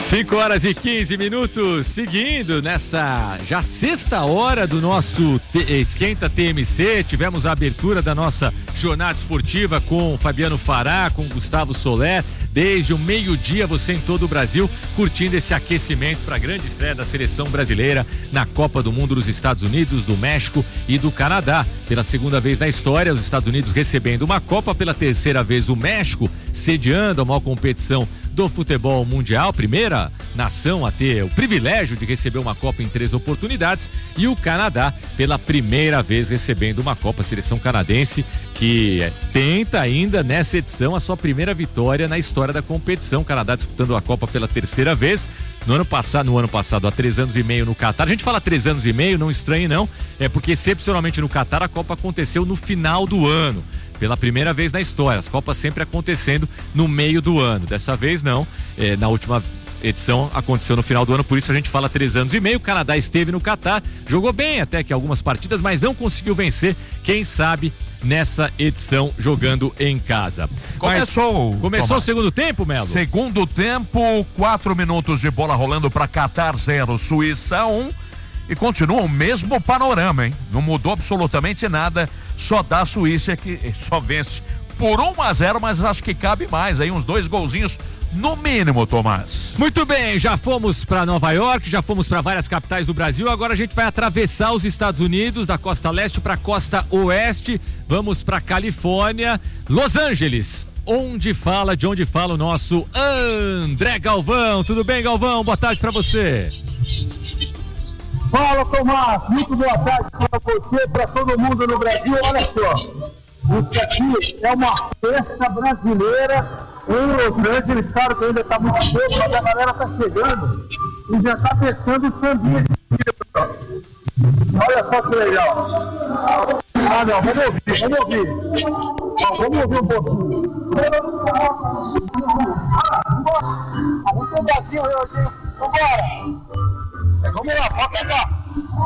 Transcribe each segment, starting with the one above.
5h15, seguindo nessa já sexta hora do nosso Esquenta TMC. Tivemos a abertura da nossa jornada esportiva com Fabiano Fará, com Gustavo Soler. Desde o meio-dia, você em todo o Brasil curtindo esse aquecimento para a grande estreia da seleção brasileira na Copa do Mundo dos Estados Unidos, do México e do Canadá. Pela segunda vez na história, os Estados Unidos recebendo uma Copa, pela terceira vez o México sediando a maior competição do futebol mundial, primeira nação a ter o privilégio de receber uma Copa em 3 oportunidades, e o Canadá pela primeira vez recebendo uma Copa, a seleção canadense que tenta ainda nessa edição a sua primeira vitória na história da competição. O Canadá disputando a Copa pela terceira vez. No ano passado, há 3 anos e meio no Catar. A gente fala 3 anos e meio, não estranhe não, é porque excepcionalmente no Catar a Copa aconteceu no final do ano. Pela primeira vez na história, as Copas sempre acontecendo no meio do ano. Dessa vez não, na última edição aconteceu no final do ano, por isso a gente fala 3 anos e meio. O Canadá esteve no Catar, jogou bem até que algumas partidas, mas não conseguiu vencer, quem sabe nessa edição jogando em casa. Começou o segundo tempo, Melo? Segundo tempo, 4 minutos de bola rolando para Catar 0, Suíça 1. E continua o mesmo panorama, hein? Não mudou absolutamente nada, só dá a Suíça que só vence por 1-0, mas acho que cabe mais aí, uns 2 golzinhos no mínimo, Tomás. Muito bem, já fomos para Nova York, já fomos para várias capitais do Brasil, agora a gente vai atravessar os Estados Unidos, da costa leste para a costa oeste, vamos para Califórnia, Los Angeles, de onde fala o nosso André Galvão. Tudo bem, Galvão? Boa tarde para você. Fala, Tomás, muito boa tarde para você, para todo mundo no Brasil. Olha só, isso aqui é uma festa brasileira em Los Angeles. Claro que ainda está muito cedo, mas a galera está chegando e já está testando o sambinha de milho. Olha só que legal. Ah, não, vamos ouvir. Vamos ouvir um pouquinho. Vamos ter um vazio hoje, hein? Vambora! Vamos lá, pode pegar.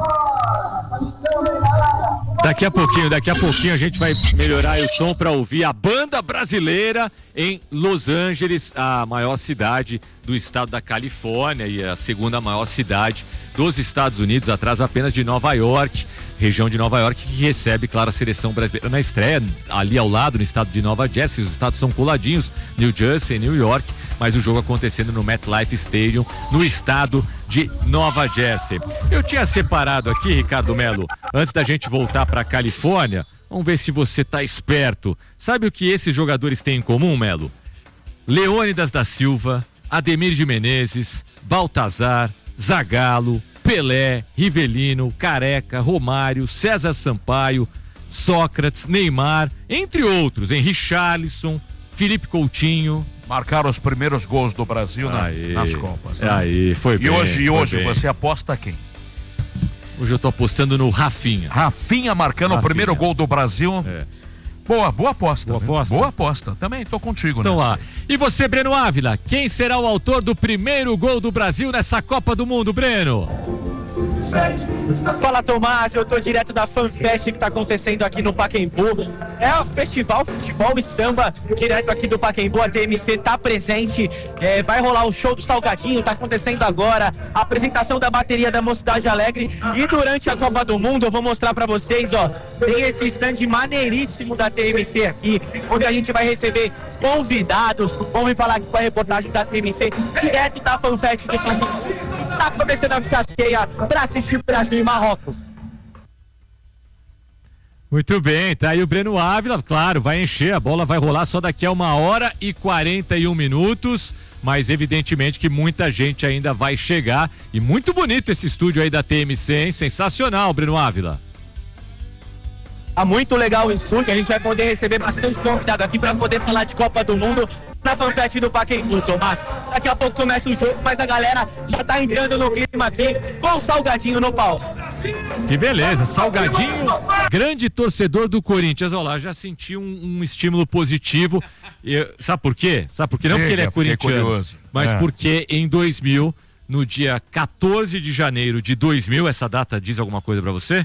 Daqui a pouquinho a gente vai melhorar o som para ouvir a banda brasileira em Los Angeles, a maior cidade do estado da Califórnia e a segunda maior cidade dos Estados Unidos, atrás apenas de Nova York, região de Nova York, que recebe, claro, a seleção brasileira na estreia, ali ao lado, no estado de Nova Jersey. Os estados são coladinhos, New Jersey e New York, mas o jogo acontecendo no MetLife Stadium, no estado de Nova Jersey. Eu tinha separado aqui, Ricardo Melo, antes da gente voltar para a Califórnia, vamos ver se você tá esperto. Sabe o que esses jogadores têm em comum, Melo? Leônidas da Silva, Ademir de Menezes, Baltazar, Zagallo, Pelé, Rivelino, Careca, Romário, César Sampaio, Sócrates, Neymar, entre outros, Richarlison, Felipe Coutinho. Marcaram os primeiros gols do Brasil nas Copas. Né? Aí, foi bem. E hoje você aposta quem? Hoje eu tô apostando no Rafinha. Rafinha marcando o primeiro gol do Brasil. É. Boa aposta. Boa aposta. Também tô contigo, então, né? Lá. E você, Breno Ávila, quem será o autor do primeiro gol do Brasil nessa Copa do Mundo, Breno? Fala, Tomás, eu tô direto da FanFest que tá acontecendo aqui no Pacaembu. É o festival futebol e samba direto aqui do Pacaembu. A TMC tá presente, vai rolar o show do Salgadinho, tá acontecendo agora a apresentação da bateria da Mocidade Alegre, e durante a Copa do Mundo eu vou mostrar pra vocês, ó, tem esse stand maneiríssimo da TMC aqui, onde a gente vai receber convidados. Vamos vir falar aqui com a reportagem da TMC direto da FanFest do Pacaembu. Tá começando a ficar cheia pra assistir Brasil e Marrocos. Muito bem, tá aí o Breno Ávila, claro, vai encher, a bola vai rolar só daqui a 1h41, mas evidentemente que muita gente ainda vai chegar, e muito bonito esse estúdio aí da TMC, hein? Sensacional, Breno Ávila. Tá muito legal o estúdio, a gente vai poder receber bastante convidado aqui para poder falar de Copa do Mundo na FanFest do Pacaembu, Tomás. Daqui a pouco começa o jogo, mas a galera já tá entrando no clima aqui com o Salgadinho no palco. Que beleza, Salgadinho, grande torcedor do Corinthians. Olha lá, já senti um estímulo positivo. Sabe por quê? Não porque ele é corintiano, mas porque em 2000, no dia 14 de janeiro de 2000, essa data diz alguma coisa pra você?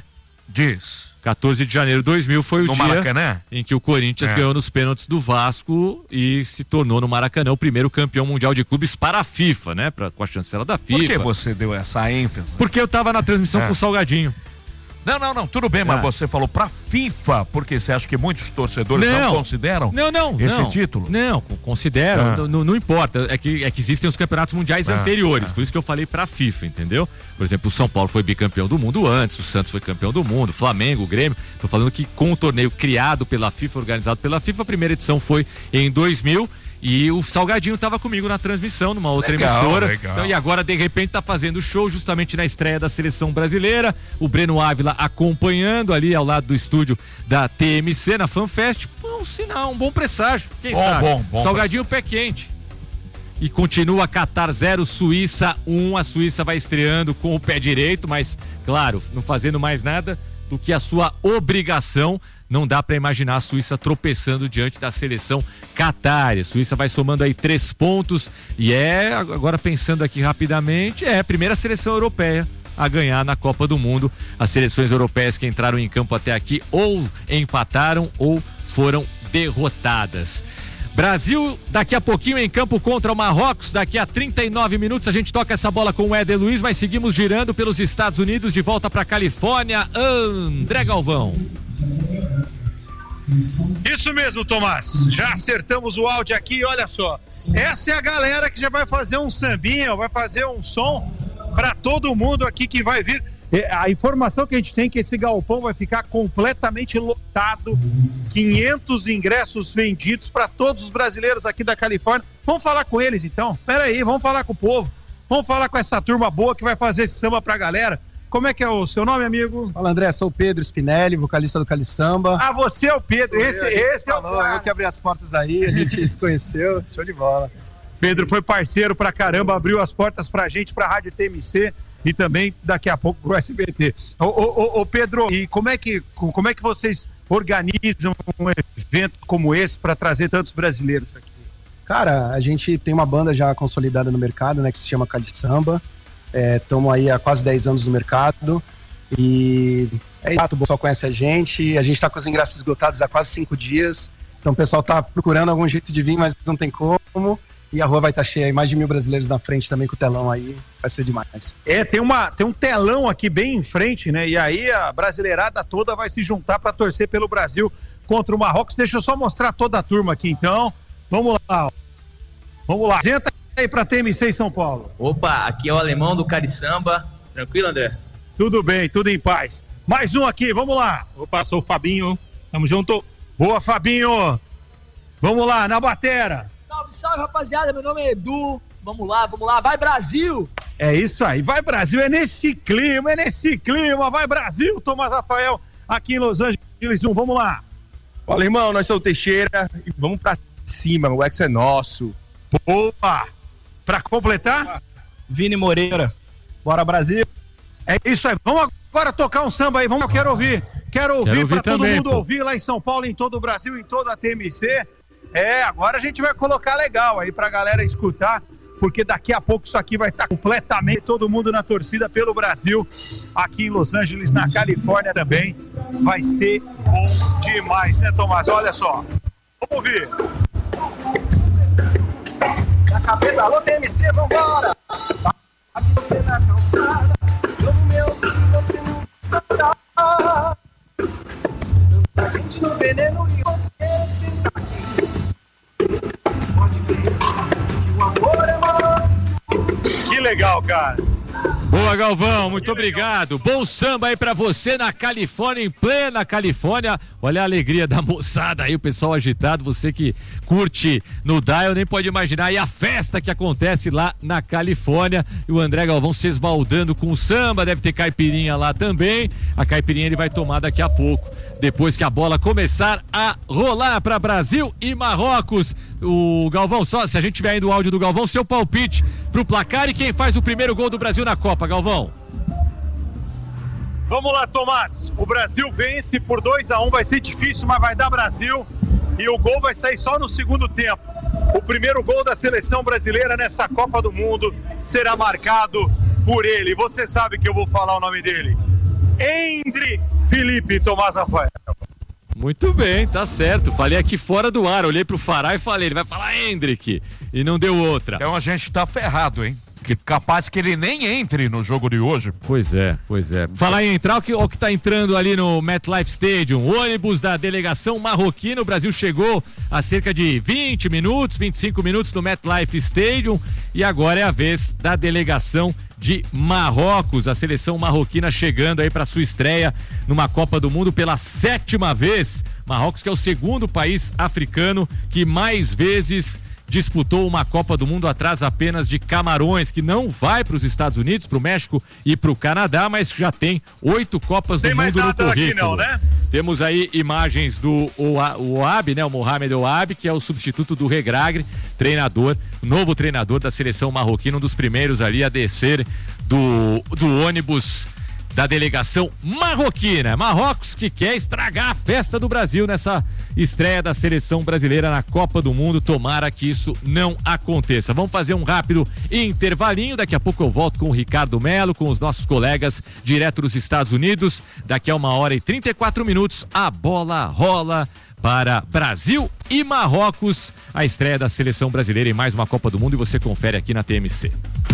Diz. 14 de janeiro de 2000 foi o no dia Maracanã? Em que o Corinthians ganhou nos pênaltis do Vasco e se tornou no Maracanã o primeiro campeão mundial de clubes para a FIFA, né? Com a chancela da FIFA. Por que você deu essa ênfase? Porque eu tava na transmissão com o Salgadinho. Não, tudo bem, mas você falou pra FIFA, porque você acha que muitos torcedores não consideram esse título? Não, consideram, não importa, é que existem os campeonatos mundiais anteriores, por isso que eu falei pra FIFA, entendeu? Por exemplo, o São Paulo foi bicampeão do mundo antes, o Santos foi campeão do mundo, o Flamengo, o Grêmio, tô falando que com o torneio criado pela FIFA, organizado pela FIFA, a primeira edição foi em 2000, e o Salgadinho estava comigo na transmissão, numa outra emissora. Então, e agora, de repente, tá fazendo show justamente na estreia da seleção brasileira. O Breno Ávila acompanhando ali ao lado do estúdio da TMC na FanFest. Um sinal, um bom presságio. Quem sabe? Bom Salgadinho pé quente. E continua Qatar 0, Suíça 1. A Suíça vai estreando com o pé direito, mas, claro, não fazendo mais nada do que a sua obrigação. Não dá para imaginar a Suíça tropeçando diante da seleção Qatar. A Suíça vai somando aí 3 pontos e agora pensando aqui rapidamente, a primeira seleção europeia a ganhar na Copa do Mundo. As seleções europeias que entraram em campo até aqui ou empataram ou foram derrotadas. Brasil daqui a pouquinho em campo contra o Marrocos, daqui a 39 minutos a gente toca essa bola com o Éder Luiz, mas seguimos girando pelos Estados Unidos, de volta para Califórnia, André Galvão. Isso mesmo, Tomás, já acertamos o áudio aqui, olha só, essa é a galera que já vai fazer um sambinha, vai fazer um som para todo mundo aqui que vai vir. A informação que a gente tem é que esse galpão vai ficar completamente lotado, 500 ingressos vendidos para todos os brasileiros aqui da Califórnia. Vamos falar com eles então, peraí, vamos falar com o povo, vamos falar com essa turma boa que vai fazer esse samba pra galera. Como é que é o seu nome, amigo? Fala, André, sou o Pedro Spinelli, vocalista do Cali-Samba. Ah, você é o Pedro, esse é o cara. Eu que abri as portas aí, a gente se conheceu, show de bola. Pedro foi parceiro pra caramba, abriu as portas pra gente, pra Rádio TMC e também daqui a pouco pro SBT. Ô Pedro, e como é que vocês organizam um evento como esse para trazer tantos brasileiros aqui? Cara, a gente tem uma banda já consolidada no mercado, né, que se chama Cali-Samba. Estamos aí há quase 10 anos no mercado e o pessoal conhece a gente está com os ingressos esgotados há quase 5 dias, então o pessoal tá procurando algum jeito de vir, mas não tem como. E a rua vai estar cheia, mais de 1.000 brasileiros na frente também com o telão aí, vai ser demais. Tem um telão aqui bem em frente, né? E aí a brasileirada toda vai se juntar para torcer pelo Brasil contra o Marrocos. Deixa eu só mostrar toda a turma aqui, então. Vamos lá. Senta aí pra TMC em São Paulo. Opa, aqui é o Alemão do Cali-Samba. Tranquilo, André? Tudo bem, tudo em paz. Mais um aqui, vamos lá. Opa, sou o Fabinho. Tamo junto. Boa, Fabinho. Vamos lá, na batera. Salve, rapaziada, meu nome é Edu, vamos lá, vai Brasil! É isso aí, vai Brasil, é nesse clima, vai Brasil, Tomás Rafael, aqui em Los Angeles, vamos lá! Fala, irmão, nós somos o Teixeira e vamos pra cima, o ex é nosso. Boa! Pra completar? Vini Moreira, bora Brasil! É isso aí, vamos agora tocar um samba aí, quero ouvir pra todo mundo ouvir lá em São Paulo, em todo o Brasil, em toda a TMC. Agora a gente vai colocar legal aí pra galera escutar, porque daqui a pouco isso aqui vai estar completamente todo mundo na torcida pelo Brasil, aqui em Los Angeles, na Califórnia também. Vai ser bom demais, né, Tomás? Olha só, vamos ouvir. Na cabeça, alô TMC, vambora! Aqui você na calçada, eu no meu você não está. A gente no veneno e você senta aqui. Pode ver que o amor é maior. Que legal, cara. Boa, Galvão, muito obrigado. Bom samba aí pra você na Califórnia, em plena Califórnia. Olha a alegria da moçada aí, o pessoal agitado. Você que curte no Dial nem pode imaginar. E a festa que acontece lá na Califórnia. E o André Galvão se esbaldando com o samba. Deve ter caipirinha lá também. A caipirinha ele vai tomar daqui a pouco, depois que a bola começar a rolar para Brasil e Marrocos. O Galvão, só se a gente tiver ainda o áudio do Galvão, seu palpite pro placar e quem faz o primeiro gol do Brasil na Copa, Galvão. Vamos lá, Tomás. O Brasil vence por 2-1, vai ser difícil, mas vai dar Brasil. E o gol vai sair só no segundo tempo. O primeiro gol da seleção brasileira nessa Copa do Mundo será marcado por ele. Você sabe que eu vou falar o nome dele. Endre Felipe Tomás Rafael. Muito bem, tá certo. Falei aqui fora do ar, olhei pro Fará e falei, ele vai falar Hendrick, e não deu outra. Então a gente tá ferrado, hein? Que capaz que ele nem entre no jogo de hoje. Pois é. Falar em entrar, o que tá entrando ali no MetLife Stadium, o ônibus da delegação marroquina. O Brasil chegou há cerca de 25 minutos no MetLife Stadium, e agora é a vez da delegação de Marrocos, a seleção marroquina chegando aí para sua estreia numa Copa do Mundo pela 7ª vez. Marrocos, que é o segundo país africano que mais vezes disputou uma Copa do Mundo, atrás apenas de Camarões, que não vai para os Estados Unidos, para o México e para o Canadá, mas já tem 8 Copas do Mundo no currículo. Aqui não, né? Temos aí imagens do Ouabi, né? O Mohamed Ouabi, que é o substituto do Regragre, novo treinador da seleção marroquina, um dos primeiros ali a descer do ônibus da delegação marroquina. Marrocos, que quer estragar a festa do Brasil nessa estreia da seleção brasileira na Copa do Mundo. Tomara que isso não aconteça. Vamos fazer um rápido intervalinho. Daqui a pouco eu volto com o Ricardo Melo, com os nossos colegas direto dos Estados Unidos. Daqui a 1h34 a bola rola para Brasil e Marrocos, a estreia da seleção brasileira em mais uma Copa do Mundo, e você confere aqui na TMC.